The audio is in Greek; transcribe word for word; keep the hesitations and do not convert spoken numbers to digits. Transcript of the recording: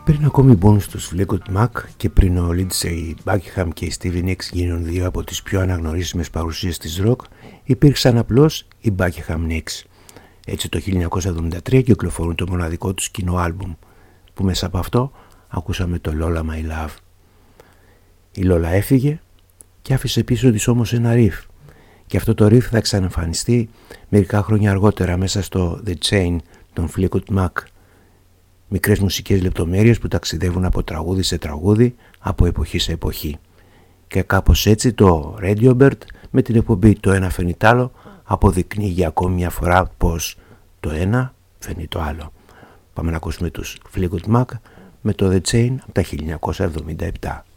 Πριν ακόμη μπουν στους Fleetwood Mac και πριν ο Lindsey Buckingham και η Stevie Nicks γίνουν δύο από τις πιο αναγνωρίσιμες παρουσίες της rock, υπήρξαν απλώς οι Buckingham Nicks. Έτσι το χίλια εννιακόσια εβδομήντα τρία κυκλοφορούν το μοναδικό τους κοινό άλμπουμ, που μέσα από αυτό ακούσαμε το Lola My Love. Η Lola έφυγε και άφησε πίσω της όμως ένα riff, και αυτό το riff θα ξαναεμφανιστεί μερικά χρόνια αργότερα μέσα στο The Chain των Fleetwood Mac. Μικρές μουσικές λεπτομέρειες που ταξιδεύουν από τραγούδι σε τραγούδι, από εποχή σε εποχή. Και κάπως έτσι το Radio Bird με την εκπομπή «Το ένα φέρνει τ' άλλο» αποδεικνύει για ακόμη μια φορά πως το ένα φέρνει το άλλο. Πάμε να ακούσουμε τους Fleetwood Mac με το The Chain από τα χίλια εννιακόσια εβδομήντα επτά.